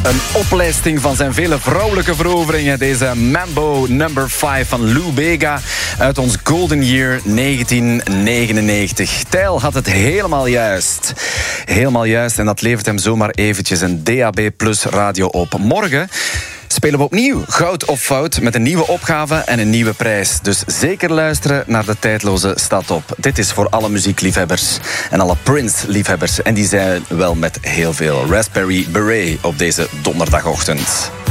Een oplijsting van zijn vele vrouwelijke veroveringen. Deze Mambo number 5 van Lou Bega uit ons Golden Year 1999. Tijl had het helemaal juist. Helemaal juist en dat levert hem zomaar eventjes een DAB Plus radio op. Morgen spelen we opnieuw Goud of Fout met een nieuwe opgave en een nieuwe prijs. Dus zeker luisteren naar de tijdloze Staat op. Dit is voor alle muziekliefhebbers en alle Prince-liefhebbers. En die zijn wel met heel veel Raspberry Beret op deze donderdagochtend.